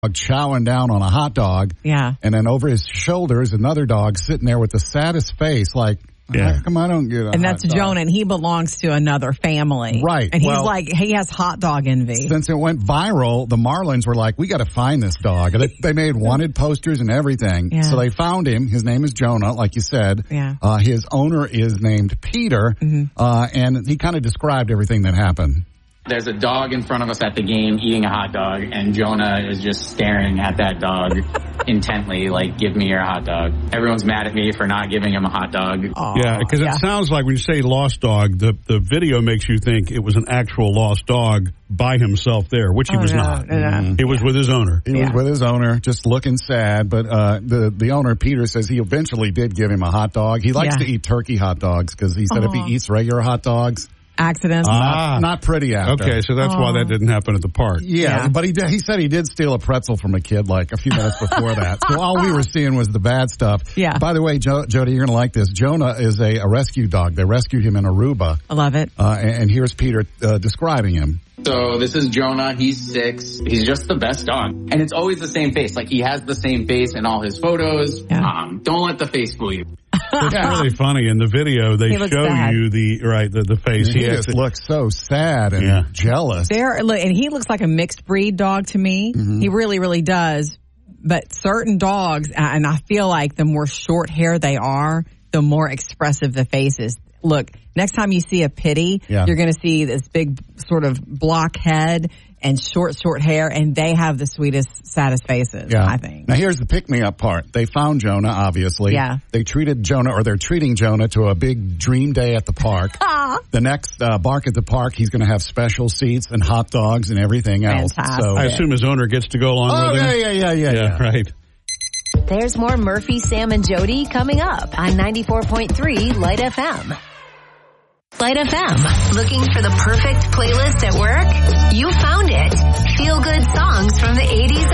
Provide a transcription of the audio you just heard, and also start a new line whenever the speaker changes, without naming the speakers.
chowing down on a hot dog.
Yeah.
And then over his shoulder is another dog sitting there with the saddest face, like, how come I don't get a
And that's
hot dog?
Jonah, and he belongs to another family.
Right.
And he's
Well,
he has hot dog envy.
Since it went viral, the Marlins were like, we got to find this dog. They made wanted posters and everything.
Yeah.
So they found him. His name is Jonah, like you said.
Yeah.
His owner is named Peter. And he kind of described everything that happened.
There's a dog in front of us at the game eating a hot dog, and Jonah is just staring at that dog intently, like, give me your hot dog. Everyone's mad at me for not giving him a hot dog.
Yeah, because it sounds like when you say lost dog, the video makes you think it was an actual lost dog by himself there, which he was not. He was with his owner.
He was with his owner, just looking sad. But the owner, Peter, says he eventually did give him a hot dog. He likes to eat turkey hot dogs because he said if he eats regular hot dogs,
accidents.
Not pretty after.
Okay, so that's why that didn't happen at the park.
Yeah, but he said he did steal a pretzel from a kid like a few minutes before that. So all we were seeing was the bad stuff.
Yeah.
By the way, Jody, you're going to like this. Jonah is a rescue dog. They rescued him in Aruba.
I love it.
And here's Peter describing him.
So this is Jonah. He's 6. He's just the best dog. And it's always the same face. Like, he has the same face in all his photos.
Yeah.
Don't let the face fool you.
It's really funny. In the video, they show
sad.
you the face.
He just looks so sad and jealous.
And he looks like a mixed breed dog to me. He really, really does. But certain dogs, and I feel like the more short hair they are, the more expressive the face is. Look, next time you see a pitty, you're going to see this big sort of block head and short hair, and they have the sweetest, saddest faces, I think.
Now, here's the pick-me-up part. They found Jonah, obviously.
Yeah.
They treated Jonah, or they're treating Jonah to a big dream day at the park. The next Bark at the Park, he's going to have special seats and hot dogs and everything else.
Fantastic.
So
I assume his owner gets to go along with him.
Yeah,
right.
There's more Murphy, Sam, and Jody coming up on 94.3 Light FM. Light FM. Looking for the perfect playlist at work? You found it. Feel good songs from the 80s